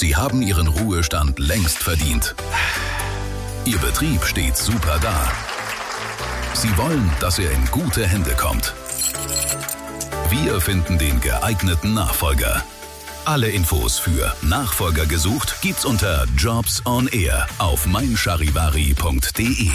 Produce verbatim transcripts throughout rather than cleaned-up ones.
Sie haben Ihren Ruhestand längst verdient. Ihr Betrieb steht super da. Sie wollen, dass er in gute Hände kommt. Wir finden den geeigneten Nachfolger. Alle Infos für Nachfolger gesucht gibt's unter Jobs on Air auf mein charivari punkt de.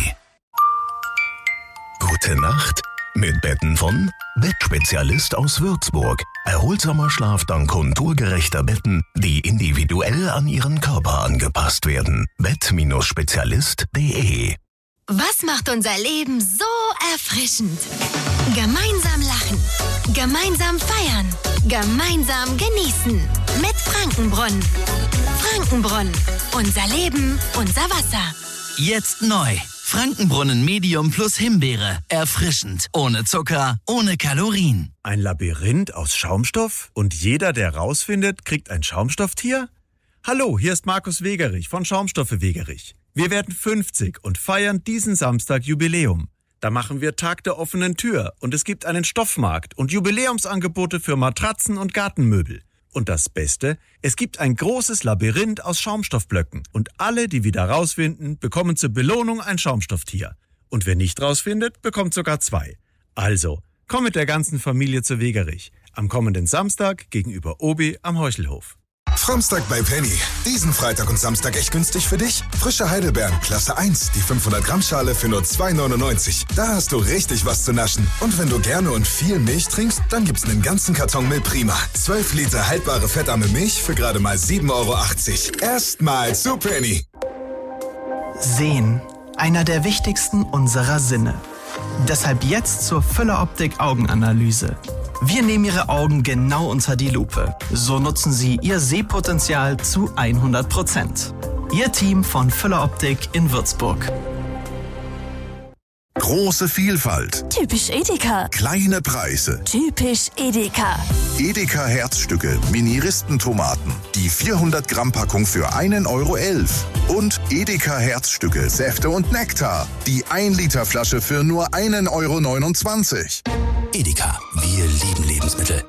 Gute Nacht mit Betten von Bettspezialist aus Würzburg. Erholsamer Schlaf dank konturgerechter Betten, die individuell an Ihren Körper angepasst werden. bett Spezialist punkt de. Was macht unser Leben so erfrischend? Gemeinsam lachen, gemeinsam feiern, gemeinsam genießen. Mit Frankenbrunnen. Frankenbrunnen. Unser Leben, unser Wasser. Jetzt neu. Frankenbrunnen Medium plus Himbeere. Erfrischend. Ohne Zucker, ohne Kalorien. Ein Labyrinth aus Schaumstoff? Und jeder, der rausfindet, kriegt ein Schaumstofftier? Hallo, hier ist Markus Wegerich von Schaumstoffe Wegerich. Wir werden fünfzig und feiern diesen Samstag Jubiläum. Da machen wir Tag der offenen Tür und es gibt einen Stoffmarkt und Jubiläumsangebote für Matratzen und Gartenmöbel. Und das Beste, es gibt ein großes Labyrinth aus Schaumstoffblöcken und alle, die wieder rausfinden, bekommen zur Belohnung ein Schaumstofftier. Und wer nicht rausfindet, bekommt sogar zwei. Also, komm mit der ganzen Familie zu Wegerich. Am kommenden Samstag gegenüber Obi am Heuchelhof. Samstag bei Penny. Diesen Freitag und Samstag echt günstig für dich? Frische Heidelbeeren, Klasse eins, die fünfhundert Gramm Schale für nur zwei neunundneunzig. Da hast du richtig was zu naschen. Und wenn du gerne und viel Milch trinkst, dann gibt's einen ganzen Karton Milch Prima. zwölf Liter haltbare fettarme Milch für gerade mal sieben Euro achtzig. Erstmal zu Penny. Sehen. Einer der wichtigsten unserer Sinne. Deshalb jetzt zur Füller Optik Augenanalyse. Wir nehmen Ihre Augen genau unter die Lupe. So nutzen Sie Ihr Sehpotenzial zu hundert Prozent. Ihr Team von Füller Optik in Würzburg. Große Vielfalt. Typisch Edeka. Kleine Preise. Typisch Edeka. Edeka Herzstücke, Mini-Ristentomaten. Die vierhundert Gramm Packung für einen Euro elf. Und Edeka Herzstücke, Säfte und Nektar. Die ein Liter Flasche für nur einen Euro neunundzwanzig. Edeka, wir lieben Lebensmittel.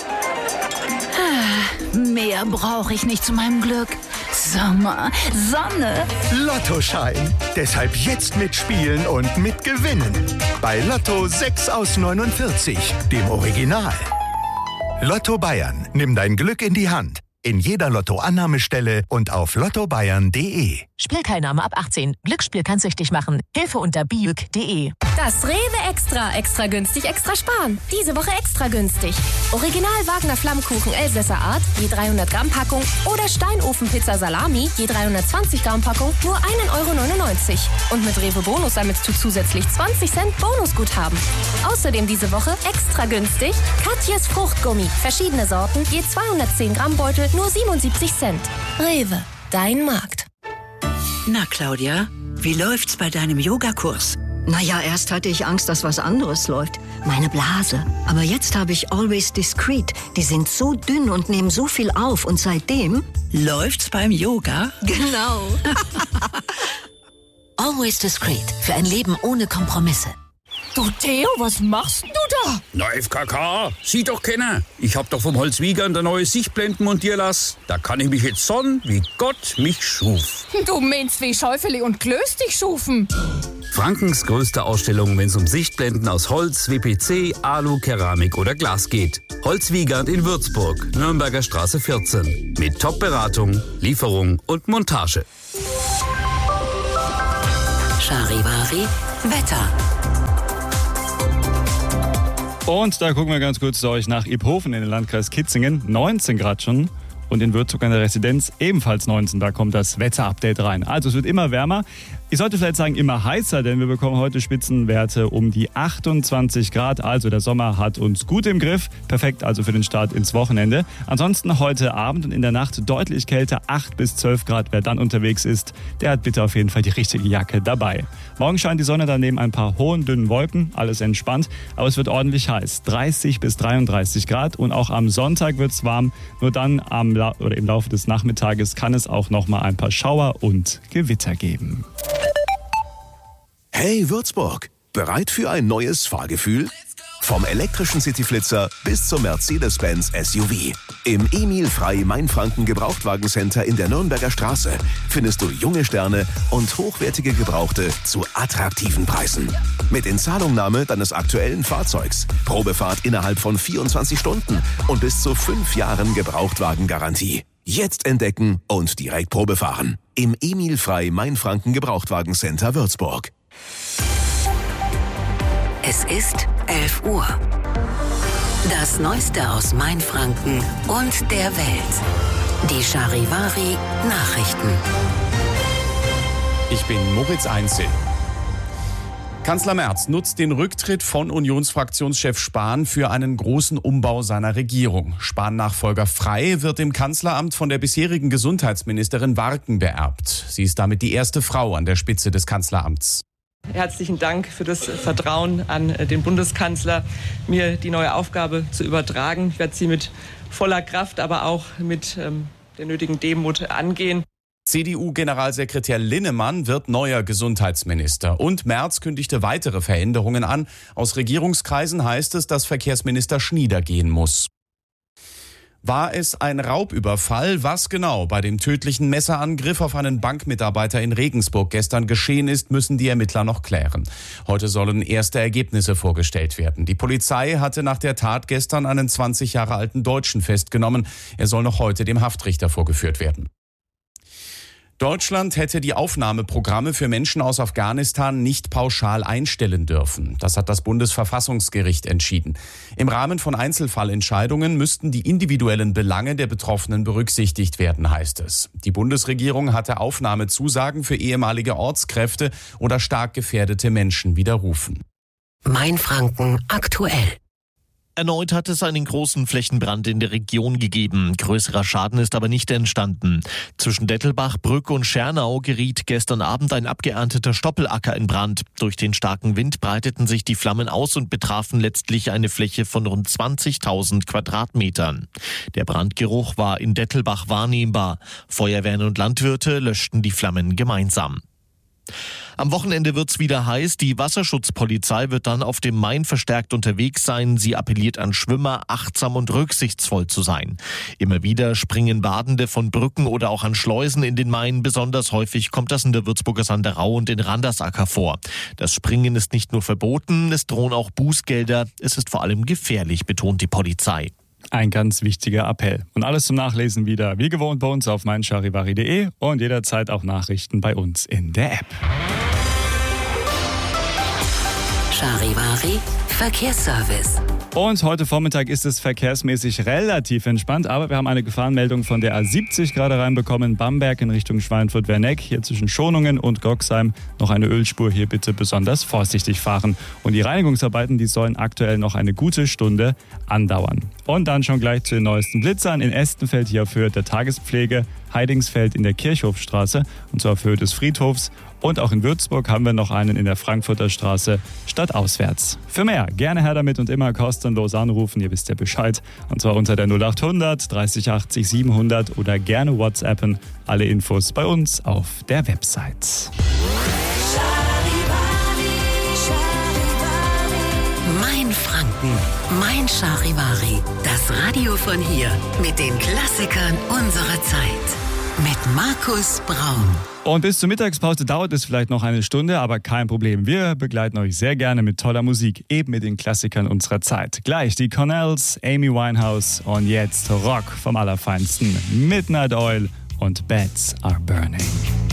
Mehr brauche ich nicht zu meinem Glück. Sommer, Sonne. Lottoschein. Deshalb jetzt mitspielen und mitgewinnen. Bei Lotto sechs aus neunundvierzig, dem Original. Lotto Bayern. Nimm dein Glück in die Hand. In jeder Lotto-Annahmestelle und auf lotto bayern punkt de. Spielteilnahme ab achtzehn. Glücksspiel kann süchtig machen. Hilfe unter biüg punkt de. Das Rewe Extra. Extra günstig, extra sparen. Diese Woche extra günstig. Original Wagner Flammkuchen Elsässer Art, je dreihundert Gramm Packung. Oder Steinofenpizza Salami, je dreihundertzwanzig Gramm Packung, nur einen Euro neunundneunzig. Und mit Rewe Bonus sammelst du zusätzlich zwanzig Cent Bonusguthaben. Außerdem diese Woche extra günstig Katjes Fruchtgummi. Verschiedene Sorten, je zweihundertzehn Gramm Beutel, nur siebenundsiebzig Cent. Rewe, dein Markt. Na, Claudia, wie läuft's bei deinem Yogakurs? Naja, erst hatte ich Angst, dass was anderes läuft. Meine Blase. Aber jetzt habe ich Always Discreet. Die sind so dünn und nehmen so viel auf. Und seitdem... Läuft's beim Yoga? Genau. Always Discreet. Für ein Leben ohne Kompromisse. Du, Theo, was machst du da? Na, F K K, sieh doch keiner. Ich hab doch vom Holzwiegern der neue Sichtblenden montieren lassen. Da kann ich mich jetzt sonnen, wie Gott mich schuf. Du meinst wie Schäufele und Klöß dich schufen. Frankens größte Ausstellung, wenn es um Sichtblenden aus Holz, W P C, Alu, Keramik oder Glas geht. Holzwiegand in Würzburg, Nürnberger Straße vierzehn. Mit Top-Beratung, Lieferung und Montage. Charivari Wetter. Und da gucken wir ganz kurz zu euch nach Iphofen in den Landkreis Kitzingen. neunzehn Grad schon. Und in Würzburg an der Residenz ebenfalls neunzehn. Da kommt das Wetterupdate rein. Also es wird immer wärmer. Ich sollte vielleicht sagen immer heißer, denn wir bekommen heute Spitzenwerte um die achtundzwanzig Grad. Also der Sommer hat uns gut im Griff. Perfekt also für den Start ins Wochenende. Ansonsten heute Abend und in der Nacht deutlich kälter. acht bis zwölf Grad. Wer dann unterwegs ist, der hat bitte auf jeden Fall die richtige Jacke dabei. Morgen scheint die Sonne dann neben ein paar hohen, dünnen Wolken. Alles entspannt. Aber es wird ordentlich heiß. dreißig bis dreiunddreißig Grad. Und auch am Sonntag wird es warm. Nur dann am La- oder im Laufe des Nachmittages kann es auch noch mal ein paar Schauer und Gewitter geben. Hey Würzburg, bereit für ein neues Fahrgefühl? Vom elektrischen Cityflitzer bis zum Mercedes-Benz S U V. Im Emil Frey Mainfranken Gebrauchtwagencenter in der Nürnberger Straße findest du junge Sterne und hochwertige Gebrauchte zu attraktiven Preisen. Mit Inzahlungnahme deines aktuellen Fahrzeugs, Probefahrt innerhalb von vierundzwanzig Stunden und bis zu fünf Jahren Gebrauchtwagengarantie. Jetzt entdecken und direkt Probe fahren. Im Emil Frey Mainfranken Gebrauchtwagencenter Würzburg. Es ist elf Uhr. Das Neueste aus Mainfranken und der Welt. Die Charivari Nachrichten. Ich bin Moritz Einzel. Kanzler Merz nutzt den Rücktritt von Unionsfraktionschef Spahn für einen großen Umbau seiner Regierung. Spahn-Nachfolger Frey wird im Kanzleramt von der bisherigen Gesundheitsministerin Warken beerbt. Sie ist damit die erste Frau an der Spitze des Kanzleramts. Herzlichen Dank für das Vertrauen an den Bundeskanzler, mir die neue Aufgabe zu übertragen. Ich werde sie mit voller Kraft, aber auch mit ähm, der nötigen Demut angehen. C D U-Generalsekretär Linnemann wird neuer Gesundheitsminister. Und Merz kündigte weitere Veränderungen an. Aus Regierungskreisen heißt es, dass Verkehrsminister Schnieder gehen muss. War es ein Raubüberfall? Was genau bei dem tödlichen Messerangriff auf einen Bankmitarbeiter in Regensburg gestern geschehen ist, müssen die Ermittler noch klären. Heute sollen erste Ergebnisse vorgestellt werden. Die Polizei hatte nach der Tat gestern einen zwanzig Jahre alten Deutschen festgenommen. Er soll noch heute dem Haftrichter vorgeführt werden. Deutschland hätte die Aufnahmeprogramme für Menschen aus Afghanistan nicht pauschal einstellen dürfen. Das hat das Bundesverfassungsgericht entschieden. Im Rahmen von Einzelfallentscheidungen müssten die individuellen Belange der Betroffenen berücksichtigt werden, heißt es. Die Bundesregierung hatte Aufnahmezusagen für ehemalige Ortskräfte oder stark gefährdete Menschen widerrufen. Mainfranken aktuell. Erneut hat es einen großen Flächenbrand in der Region gegeben. Größerer Schaden ist aber nicht entstanden. Zwischen Dettelbach, Brück und Schernau geriet gestern Abend ein abgeernteter Stoppelacker in Brand. Durch den starken Wind breiteten sich die Flammen aus und betrafen letztlich eine Fläche von rund zwanzigtausend Quadratmetern. Der Brandgeruch war in Dettelbach wahrnehmbar. Feuerwehren und Landwirte löschten die Flammen gemeinsam. Am Wochenende wird's wieder heiß. Die Wasserschutzpolizei wird dann auf dem Main verstärkt unterwegs sein. Sie appelliert an Schwimmer, achtsam und rücksichtsvoll zu sein. Immer wieder springen Badende von Brücken oder auch an Schleusen in den Main. Besonders häufig kommt das in der Würzburger Sanderau und in Randersacker vor. Das Springen ist nicht nur verboten, es drohen auch Bußgelder. Es ist vor allem gefährlich, betont die Polizei. Ein ganz wichtiger Appell. Und alles zum Nachlesen wieder wie gewohnt bei uns auf mein charivari punkt de und jederzeit auch Nachrichten bei uns in der App. Charivari Verkehrsservice. Und heute Vormittag ist es verkehrsmäßig relativ entspannt, aber wir haben eine Gefahrenmeldung von der A siebzig gerade reinbekommen. Bamberg in Richtung Schweinfurt-Werneck, hier zwischen Schonungen und Goxheim noch eine Ölspur, hier bitte besonders vorsichtig fahren. Und die Reinigungsarbeiten, die sollen aktuell noch eine gute Stunde andauern. Und dann schon gleich zu den neuesten Blitzern. In Estenfeld hier auf Höhe der Tagespflege, Heidingsfeld in der Kirchhofstraße und zwar auf Höhe des Friedhofs. Und auch in Würzburg haben wir noch einen in der Frankfurter Straße stadtauswärts. Für mehr gerne her damit und immer kostenlos anrufen, ihr wisst ja Bescheid. Und zwar unter der null acht hundert dreißig achtzig siebenhundert oder gerne WhatsAppen. Alle Infos bei uns auf der Website. Mainfranken, mein Charivari. Das Radio von hier mit den Klassikern unserer Zeit. Mit Markus Braun. Und bis zur Mittagspause dauert es vielleicht noch eine Stunde, aber kein Problem. Wir begleiten euch sehr gerne mit toller Musik, eben mit den Klassikern unserer Zeit. Gleich die Cornells, Amy Winehouse und jetzt Rock vom Allerfeinsten. Midnight Oil und Beds Are Burning.